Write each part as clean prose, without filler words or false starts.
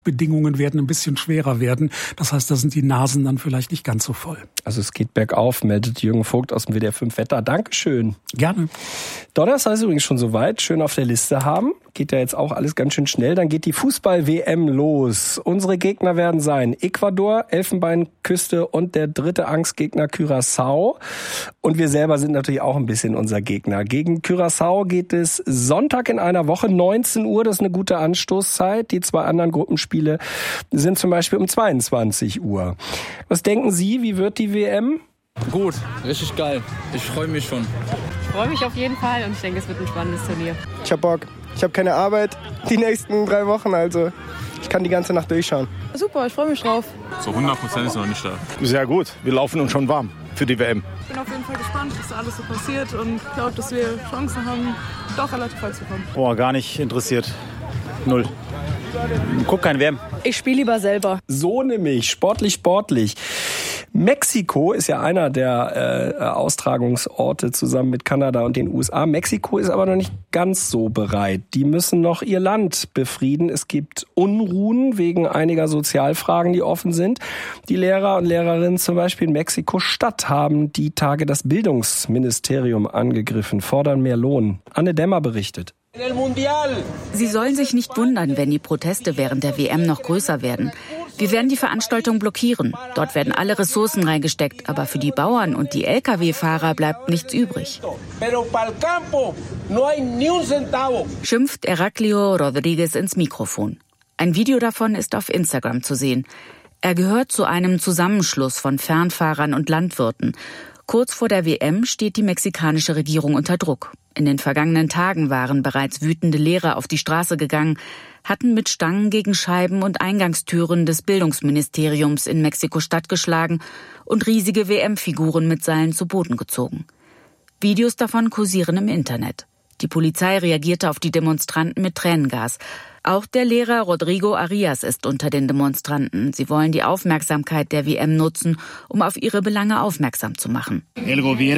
Bedingungen werden ein bisschen schwerer werden. Das heißt, da sind die Nasen dann vielleicht nicht ganz so voll. Also es geht bergauf, meldet Jürgen Vogt aus dem WDR 5 Wetter. Dankeschön. Gerne. Donnerstag ist übrigens schon soweit. Schön auf der Liste haben. Geht ja jetzt auch alles ganz schön schnell. Dann geht die Fußball-WM los. Unsere Gegner werden sein Ecuador, Elfenbeinküste und der dritte Angstgegner Curaçao. Und wir selber sind natürlich auch ein bisschen unser Gegner. Gegen Curaçao geht es Sonntag in einer Woche, 19 Uhr. Das ist eine gute Anstoßzeit. Die zwei anderen Gruppenspiele sind zum Beispiel um 22 Uhr. Was denken Sie, wie wird die WM? Gut, richtig geil. Ich freue mich schon. Ich freue mich auf jeden Fall und ich denke, es wird ein spannendes Turnier. Ich hab Bock. Ich habe keine Arbeit die nächsten 3 Wochen, also ich kann die ganze Nacht durchschauen. Super, ich freue mich drauf. So 100% ist noch nicht da. Sehr gut, wir laufen uns schon warm für die WM. Ich bin auf jeden Fall gespannt, was da alles so passiert und glaube, dass wir Chancen haben, doch relativ weit zu kommen. Boah, gar nicht interessiert. 0. Guck kein WM. Ich spiele lieber selber. So nämlich, sportlich. Mexiko ist ja einer der Austragungsorte zusammen mit Kanada und den USA. Mexiko ist aber noch nicht ganz so bereit. Die müssen noch ihr Land befrieden. Es gibt Unruhen wegen einiger Sozialfragen, die offen sind. Die Lehrer und Lehrerinnen zum Beispiel in Mexiko-Stadt haben die Tage das Bildungsministerium angegriffen, fordern mehr Lohn. Anne Dämmer berichtet. Sie sollen sich nicht wundern, wenn die Proteste während der WM noch größer werden. Wir werden die Veranstaltung blockieren. Dort werden alle Ressourcen reingesteckt, aber für die Bauern und die Lkw-Fahrer bleibt nichts übrig. Schimpft Heraclio Rodriguez ins Mikrofon. Ein Video davon ist auf Instagram zu sehen. Er gehört zu einem Zusammenschluss von Fernfahrern und Landwirten. Kurz vor der WM steht die mexikanische Regierung unter Druck. In den vergangenen Tagen waren bereits wütende Lehrer auf die Straße gegangen, hatten mit Stangen gegen Scheiben und Eingangstüren des Bildungsministeriums in Mexiko-Stadt geschlagen und riesige WM-Figuren mit Seilen zu Boden gezogen. Videos davon kursieren im Internet. Die Polizei reagierte auf die Demonstranten mit Tränengas. Auch der Lehrer Rodrigo Arias ist unter den Demonstranten. Sie wollen die Aufmerksamkeit der WM nutzen, um auf ihre Belange aufmerksam zu machen. Die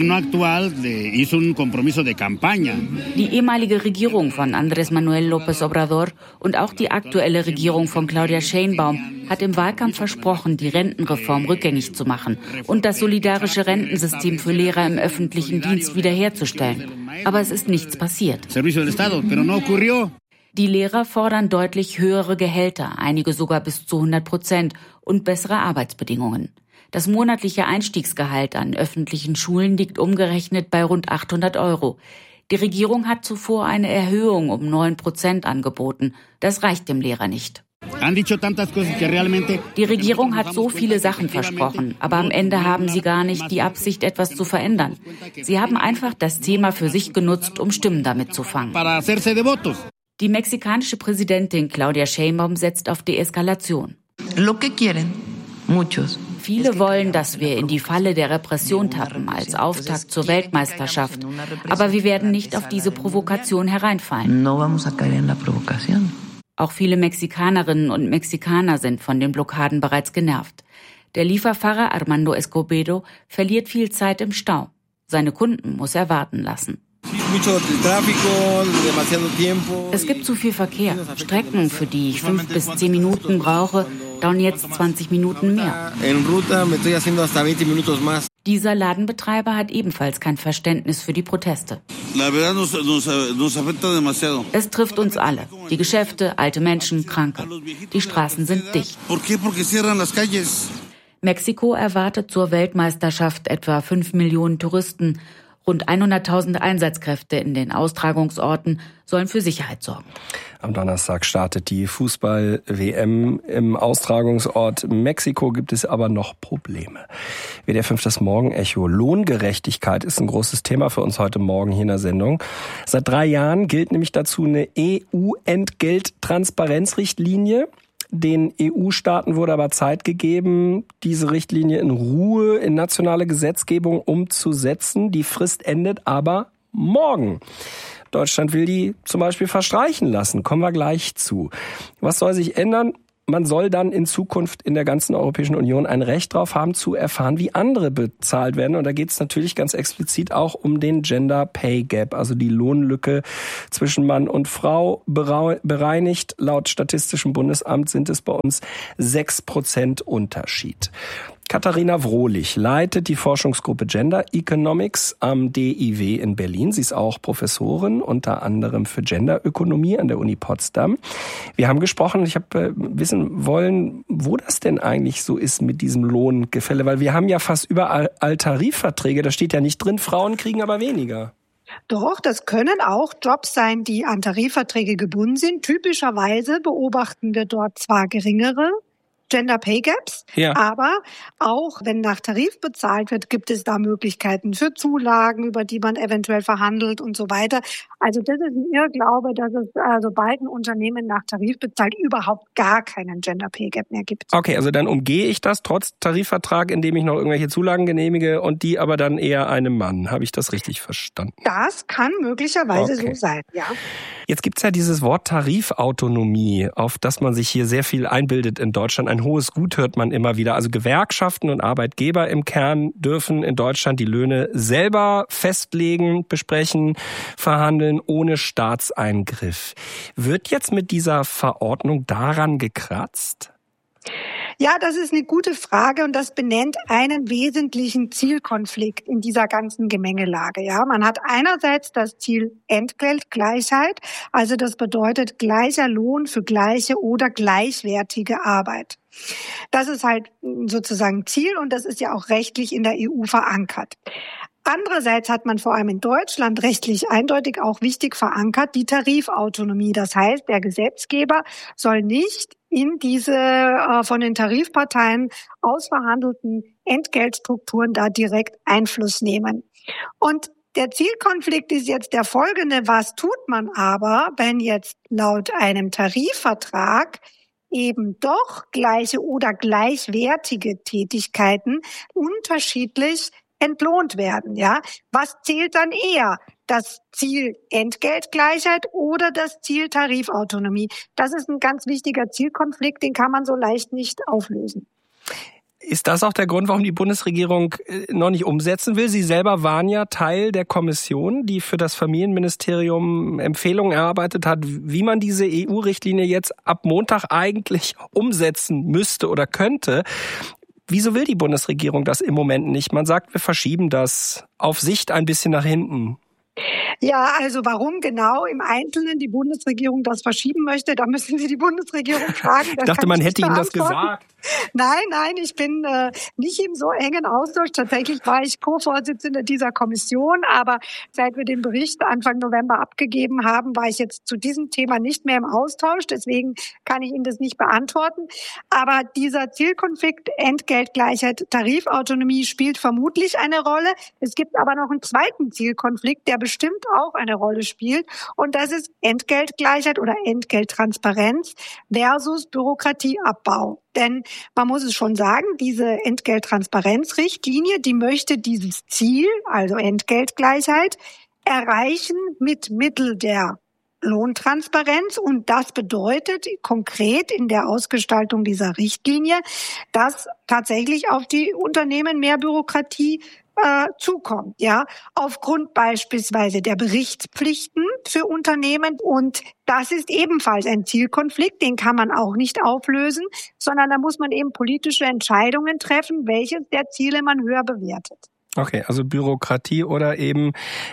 ehemalige Regierung von Andrés Manuel López Obrador und auch die aktuelle Regierung von Claudia Sheinbaum hat im Wahlkampf versprochen, die Rentenreform rückgängig zu machen und das solidarische Rentensystem für Lehrer im öffentlichen Dienst wiederherzustellen. Aber es ist nichts passiert. Die Lehrer fordern deutlich höhere Gehälter, einige sogar bis zu 100% und bessere Arbeitsbedingungen. Das monatliche Einstiegsgehalt an öffentlichen Schulen liegt umgerechnet bei rund 800 €. Die Regierung hat zuvor eine Erhöhung um 9% angeboten. Das reicht dem Lehrer nicht. Die Regierung hat so viele Sachen versprochen, aber am Ende haben sie gar nicht die Absicht, etwas zu verändern. Sie haben einfach das Thema für sich genutzt, um Stimmen damit zu fangen. Die mexikanische Präsidentin Claudia Sheinbaum setzt auf Deeskalation. Viele wollen, dass wir in die Falle der Repression tappen als Auftakt zur Weltmeisterschaft. Aber wir werden nicht auf diese Provokation hereinfallen. Auch viele Mexikanerinnen und Mexikaner sind von den Blockaden bereits genervt. Der Lieferfahrer Armando Escobedo verliert viel Zeit im Stau. Seine Kunden muss er warten lassen. Es gibt zu viel Verkehr. Strecken, für die ich 5 bis 10 Minuten brauche, dauern jetzt 20 Minuten mehr. Dieser Ladenbetreiber hat ebenfalls kein Verständnis für die Proteste. Es trifft uns alle. Die Geschäfte, alte Menschen, Kranke. Die Straßen sind dicht. Mexiko erwartet zur Weltmeisterschaft etwa 5 Millionen Touristen. Rund 100.000 Einsatzkräfte in den Austragungsorten sollen für Sicherheit sorgen. Am Donnerstag startet die Fußball-WM im Austragungsort Mexiko, gibt es aber noch Probleme. WDR 5 das Morgenecho. Lohngerechtigkeit ist ein großes Thema für uns heute Morgen hier in der Sendung. Seit 3 Jahren gilt nämlich dazu eine EU-Entgelttransparenzrichtlinie. Den EU-Staaten wurde aber Zeit gegeben, diese Richtlinie in Ruhe in nationale Gesetzgebung umzusetzen. Die Frist endet aber morgen. Deutschland will die zum Beispiel verstreichen lassen. Kommen wir gleich zu. Was soll sich ändern? man soll dann in Zukunft in der ganzen Europäischen Union ein Recht drauf haben, zu erfahren, wie andere bezahlt werden. Und da geht es natürlich ganz explizit auch um den Gender Pay Gap, also die Lohnlücke zwischen Mann und Frau. Bereinigt laut Statistischem Bundesamt sind es bei uns 6% Unterschied. Katharina Wrohlich leitet die Forschungsgruppe Gender Economics am DIW in Berlin. Sie ist auch Professorin, unter anderem für Genderökonomie an der Uni Potsdam. Wir haben gesprochen, ich habe wissen wollen, wo das denn eigentlich so ist mit diesem Lohngefälle, weil wir haben ja fast überall Tarifverträge, da steht ja nicht drin, Frauen kriegen aber weniger. Doch, das können auch Jobs sein, die an Tarifverträge gebunden sind. Typischerweise beobachten wir dort zwar geringere Gender Pay Gaps, ja. Aber auch wenn nach Tarif bezahlt wird, gibt es da Möglichkeiten für Zulagen, über die man eventuell verhandelt und so weiter. Also das ist ein Irrglaube, dass es sobald ein Unternehmen nach Tarif bezahlt, überhaupt gar keinen Gender Pay Gap mehr gibt. Okay, also dann umgehe ich das trotz Tarifvertrag, indem ich noch irgendwelche Zulagen genehmige und die aber dann eher einem Mann. Habe ich das richtig verstanden? Das kann möglicherweise so sein, ja. Jetzt gibt's ja dieses Wort Tarifautonomie, auf das man sich hier sehr viel einbildet in Deutschland. Ein hohes Gut hört man immer wieder. Also Gewerkschaften und Arbeitgeber im Kern dürfen in Deutschland die Löhne selber festlegen, besprechen, verhandeln, ohne Staatseingriff. Wird jetzt mit dieser Verordnung daran gekratzt? Ja, das ist eine gute Frage und das benennt einen wesentlichen Zielkonflikt in dieser ganzen Gemengelage. Ja, man hat einerseits das Ziel Entgeltgleichheit, also das bedeutet gleicher Lohn für gleiche oder gleichwertige Arbeit. Das ist halt sozusagen Ziel und das ist ja auch rechtlich in der EU verankert. Andererseits hat man vor allem in Deutschland rechtlich eindeutig auch wichtig verankert die Tarifautonomie. Das heißt, der Gesetzgeber soll nicht in diese von den Tarifparteien ausverhandelten Entgeltstrukturen da direkt Einfluss nehmen. Und der Zielkonflikt ist jetzt der folgende. Was tut man aber, wenn jetzt laut einem Tarifvertrag eben doch gleiche oder gleichwertige Tätigkeiten unterschiedlich entlohnt werden, ja? Was zählt dann eher? Das Ziel Entgeltgleichheit oder das Ziel Tarifautonomie? Das ist ein ganz wichtiger Zielkonflikt, den kann man so leicht nicht auflösen. Ist das auch der Grund, warum die Bundesregierung noch nicht umsetzen will? Sie selber waren ja Teil der Kommission, die für das Familienministerium Empfehlungen erarbeitet hat, wie man diese EU-Richtlinie jetzt ab Montag eigentlich umsetzen müsste oder könnte. Wieso will die Bundesregierung das im Moment nicht? Man sagt, wir verschieben das auf Sicht ein bisschen nach hinten. Ja, also warum genau im Einzelnen die Bundesregierung das verschieben möchte, da müssen Sie die Bundesregierung fragen. Ich dachte, man hätte Ihnen das gesagt. Nein, ich bin nicht im so engen Austausch. Tatsächlich war ich Co-Vorsitzende dieser Kommission, aber seit wir den Bericht Anfang November abgegeben haben, war ich jetzt zu diesem Thema nicht mehr im Austausch. Deswegen kann ich Ihnen das nicht beantworten. Aber dieser Zielkonflikt Entgeltgleichheit, Tarifautonomie spielt vermutlich eine Rolle. Es gibt aber noch einen zweiten Zielkonflikt, der bestimmt auch eine Rolle spielt. Und das ist Entgeltgleichheit oder Entgelttransparenz versus Bürokratieabbau. Denn man muss es schon sagen, diese Entgelttransparenzrichtlinie, die möchte dieses Ziel, also Entgeltgleichheit, erreichen mit Mittel der Lohntransparenz. Und das bedeutet konkret in der Ausgestaltung dieser Richtlinie, dass tatsächlich auf die Unternehmen mehr Bürokratie zukommt, ja, aufgrund beispielsweise der Berichtspflichten für Unternehmen. Und das ist ebenfalls ein Zielkonflikt, den kann man auch nicht auflösen, sondern da muss man eben politische Entscheidungen treffen, welches der Ziele man höher bewertet. Okay, also Bürokratie oder eben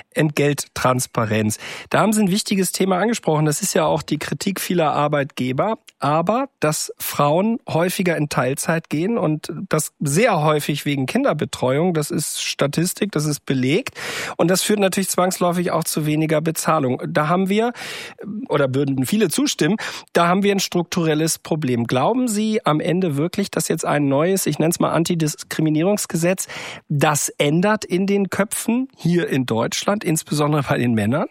Entgelttransparenz. Da haben Sie ein wichtiges Thema angesprochen. Das ist ja auch die Kritik vieler Arbeitgeber. Aber dass Frauen häufiger in Teilzeit gehen und das sehr häufig wegen Kinderbetreuung, das ist Statistik, das ist belegt. Und das führt natürlich zwangsläufig auch zu weniger Bezahlung. Da haben wir, oder würden viele zustimmen, da haben wir ein strukturelles Problem. Glauben Sie am Ende wirklich, dass jetzt ein neues, ich nenne es mal Antidiskriminierungsgesetz, das ändert in den Köpfen hier in Deutschland, insbesondere bei den Männern?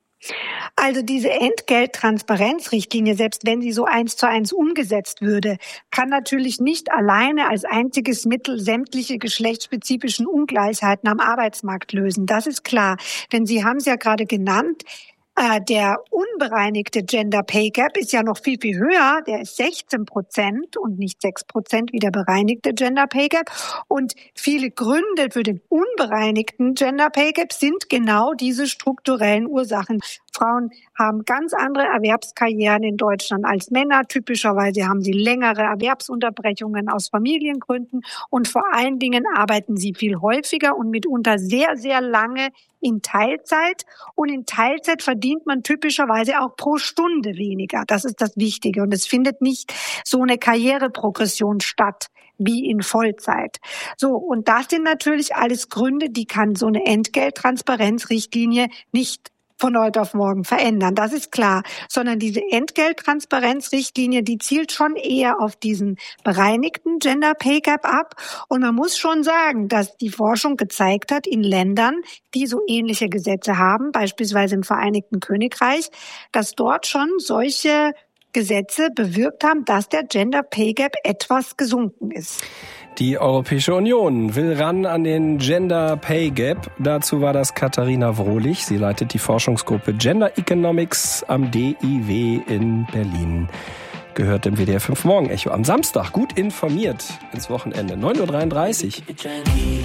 Also diese Entgelttransparenzrichtlinie, selbst wenn sie so 1:1 umgesetzt würde, kann natürlich nicht alleine als einziges Mittel sämtliche geschlechtsspezifischen Ungleichheiten am Arbeitsmarkt lösen. Das ist klar. Denn Sie haben es ja gerade genannt, Der unbereinigte Gender Pay Gap ist ja noch viel, viel höher. Der ist 16% und nicht 6% wie der bereinigte Gender Pay Gap. Und viele Gründe für den unbereinigten Gender Pay Gap sind genau diese strukturellen Ursachen. Frauen haben ganz andere Erwerbskarrieren in Deutschland als Männer. Typischerweise haben sie längere Erwerbsunterbrechungen aus Familiengründen und vor allen Dingen arbeiten sie viel häufiger und mitunter sehr, sehr lange in Teilzeit. Und in Teilzeit verdient man typischerweise auch pro Stunde weniger. Das ist das Wichtige. Und es findet nicht so eine Karriereprogression statt wie in Vollzeit. So, und das sind natürlich alles Gründe, die kann so eine Entgelttransparenzrichtlinie nicht von heute auf morgen verändern, das ist klar, sondern diese Entgelttransparenzrichtlinie, die zielt schon eher auf diesen bereinigten Gender Pay Gap ab. Und man muss schon sagen, dass die Forschung gezeigt hat, in Ländern, die so ähnliche Gesetze haben, beispielsweise im Vereinigten Königreich, dass dort schon solche Gesetze bewirkt haben, dass der Gender Pay Gap etwas gesunken ist. Die Europäische Union will ran an den Gender Pay Gap. Dazu war das Katharina Wrohlich. Sie leitet die Forschungsgruppe Gender Economics am DIW in Berlin. Gehört im WDR 5 Morgen Echo am Samstag. Gut informiert ins Wochenende. 9.33 Uhr.